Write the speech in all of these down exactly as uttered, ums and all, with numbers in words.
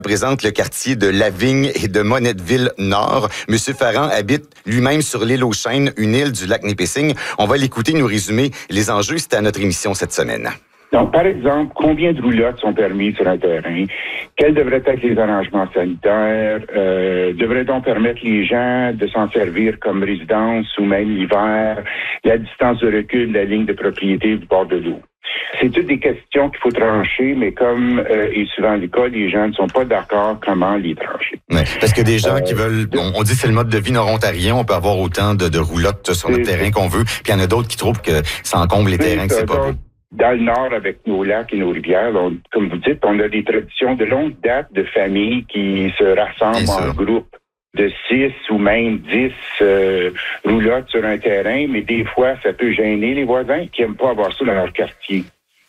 Présente le quartier de Lavigne et de Monetteville-Nord. Monsieur Ferrand habite lui-même sur l'île aux Chênes, une île du lac Nipissing. On va l'écouter nous résumer les enjeux. C'était à notre émission cette semaine. Donc, par exemple, combien de roulottes sont permis sur un terrain? Quels devraient être les arrangements sanitaires? Euh, devrait-on permettre les gens de s'en servir comme résidence ou même l'hiver? La distance de recul de la ligne de propriété du bord de l'eau? C'est toutes des questions qu'il faut trancher, mais comme euh, est souvent le cas, les gens ne sont pas d'accord comment les trancher. Ouais, parce que des gens euh, qui veulent, on, on dit que c'est le mode de vie nord-ontarien, on peut avoir autant de, de roulottes sur notre terrain qu'on veut, puis il y en a d'autres qui trouvent que ça encombre les terrains, que c'est pas beau. Dans le nord, avec nos lacs et nos rivières, on, comme vous dites, on a des traditions de longue date de familles qui se rassemblent en groupe de six ou même dix euh, roulottes sur un terrain, mais des fois, ça peut gêner les voisins qui n'aiment pas avoir ça dans leur quartier.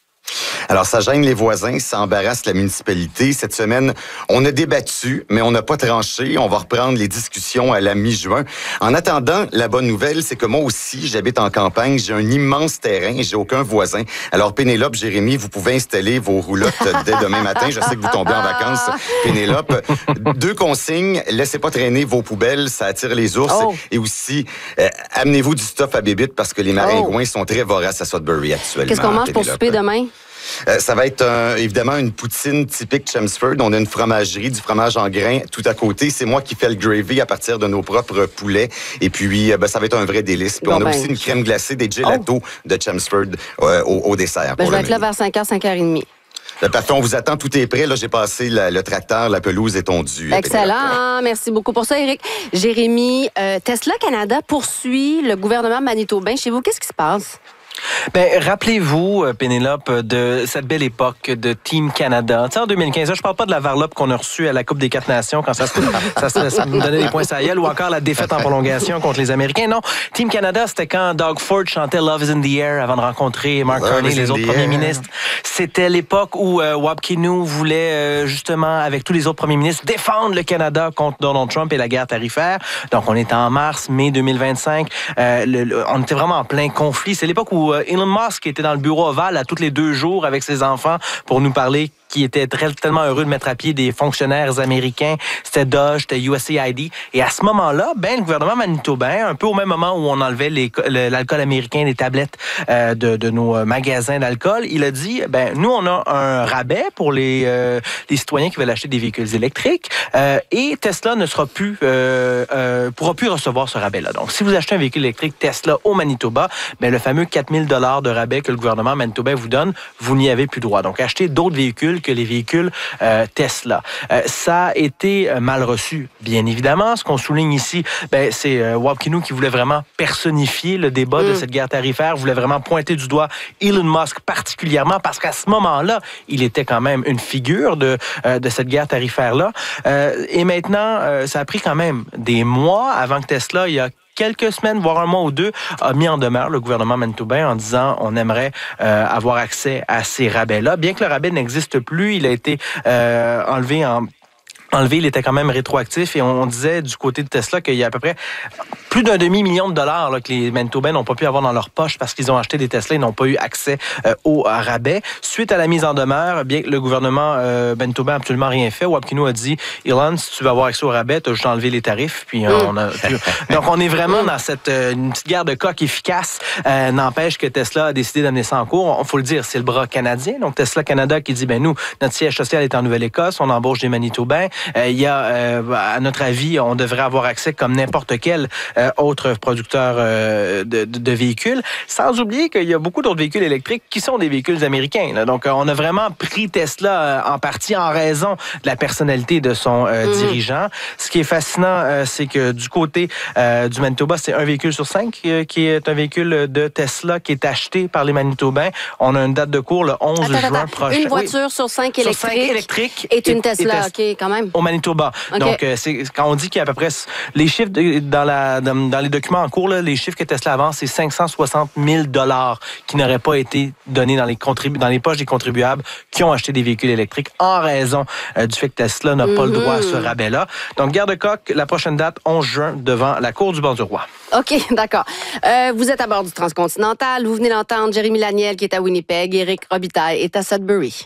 Alors, ça gêne les voisins, ça embarrasse la municipalité. Cette semaine, on a débattu, mais on n'a pas tranché. On va reprendre les discussions à la mi-juin. En attendant, la bonne nouvelle, c'est que moi aussi, j'habite en campagne. J'ai un immense terrain et j'ai aucun voisin. Alors, Pénélope, Jérémy, vous pouvez installer vos roulottes dès demain matin. Je sais que vous tombez en vacances, Pénélope. Deux consignes. Laissez pas traîner vos poubelles, ça attire les ours. Oh. Et aussi, euh, amenez-vous du stuff à bébite parce que les maringouins oh. sont très voraces à Sudbury actuellement. Qu'est-ce qu'on mange Pénélope. pour souper demain? Euh, ça va être euh, évidemment une poutine typique Chelmsford. On a une fromagerie, du fromage en grains tout à côté. C'est moi qui fais le gravy à partir de nos propres poulets. Et puis, euh, ben, ça va être un vrai délice. Puis bon, on a ben, aussi une crème glacée, des gelatos oh. de Chelmsford euh, au, au dessert. Ben, je vais être là vers cinq heures, cinq heures trente. Le parfait, on vous attend, tout est prêt. Là, j'ai passé la, le tracteur, la pelouse est tondue. Excellent, merci beaucoup pour ça, Éric. Jérémy, euh, Tesla Canada poursuit le gouvernement manitobain. Chez vous, qu'est-ce qui se passe? Ben, rappelez-vous, Pénélope, de cette belle époque de Team Canada. Tu sais, en deux mille quinze, là, je parle pas de la varlope qu'on a reçue à la Coupe des quatre Nations quand ça se, ça, ça, ça nous donnait des points à gueule, ou encore la défaite en prolongation contre les Américains. Non, Team Canada, c'était quand Doug Ford chantait Love is in the air avant de rencontrer Mark Carney, les autres premiers ministres. C'était l'époque où euh, Wab Kinew voulait euh, justement, avec tous les autres premiers ministres, défendre le Canada contre Donald Trump et la guerre tarifaire. Donc, on était en mars, mai deux mille vingt-cinq. Euh, le, le, on était vraiment en plein conflit. C'est l'époque où Elon Musk était dans le bureau ovale à tous les deux jours avec ses enfants pour nous parler qui était très, tellement heureux de mettre à pied des fonctionnaires américains. C'était Dodge, c'était U S A I D. Et à ce moment-là, ben, le gouvernement manitobain, un peu au même moment où on enlevait les, l'alcool américain des tablettes euh, de, de nos magasins d'alcool, il a dit, ben, nous, on a un rabais pour les, euh, les citoyens qui veulent acheter des véhicules électriques euh, et Tesla ne sera plus, euh, euh, pourra plus recevoir ce rabais-là. Donc, si vous achetez un véhicule électrique Tesla au Manitoba, ben, le fameux quatre mille dollars de rabais que le gouvernement manitobain vous donne, vous n'y avez plus droit. Donc, achetez d'autres véhicules que les véhicules euh, Tesla. Euh, ça a été euh, mal reçu, bien évidemment. Ce qu'on souligne ici, ben, c'est euh, Wab Kinew qui voulait vraiment personnifier le débat mmh. de cette guerre tarifaire, voulait vraiment pointer du doigt Elon Musk particulièrement parce qu'à ce moment-là, il était quand même une figure de, euh, de cette guerre tarifaire-là. Euh, et maintenant, euh, ça a pris quand même des mois avant que Tesla, il y a quelques semaines, voire un mois ou deux, a mis en demeure le gouvernement manitobain en disant on aimerait euh, avoir accès à ces rabais-là. Bien que le rabais n'existe plus, il a été euh, enlevé en... Enlevé, il était quand même rétroactif et on disait du côté de Tesla qu'il y a à peu près plus d'un demi-million de dollars là, que les Manitobains n'ont pas pu avoir dans leur poche parce qu'ils ont acheté des Tesla et n'ont pas eu accès euh, au rabais. Suite à la mise en demeure, bien que le gouvernement euh, manitobain n'a absolument rien fait, Wab Kinew a dit « Elon, si tu veux avoir accès au rabais, tu as juste enlevé les tarifs. » Puis on a... Donc, on est vraiment dans cette euh, une petite guerre de coq efficace. Euh, n'empêche que Tesla a décidé d'amener ça en cours. Il faut le dire, c'est le bras canadien. Donc, Tesla Canada qui dit « Ben nous, notre siège social est en Nouvelle-Écosse, on embauche des Manitobains. » Euh, il y a, euh, à notre avis, on devrait avoir accès comme n'importe quel euh, autre producteur euh, de, de, de véhicules, sans oublier qu'il y a beaucoup d'autres véhicules électriques qui sont des véhicules américains. Là. Donc, euh, on a vraiment pris Tesla euh, en partie en raison de la personnalité de son euh, mmh. dirigeant. Ce qui est fascinant, euh, c'est que du côté euh, du Manitoba, c'est un véhicule sur cinq euh, qui est un véhicule de Tesla qui est acheté par les Manitobains. On a une date de cours le onze attends, juin attends. prochain. Une voiture oui. sur cinq électriques, sur cinq électriques est une Tesla, est, est OK, quand même. Au Manitoba. Okay. Donc, euh, c'est, quand on dit qu'il y a à peu près... Les chiffres de, dans, la, dans, dans les documents en cours, là, les chiffres que Tesla avance, c'est cinq cent soixante mille dollars qui n'auraient pas été donnés dans les, contribu- dans les poches des contribuables qui ont acheté des véhicules électriques en raison euh, du fait que Tesla n'a mm-hmm. pas le droit à ce rabais-là. Donc, garde-coq, la prochaine date, onze juin, devant la Cour du Bord-du-Roi. OK, d'accord. Euh, vous êtes à bord du Transcontinental. Vous venez d'entendre Jérémy Laniel qui est à Winnipeg. Éric Robitaille est à Sudbury.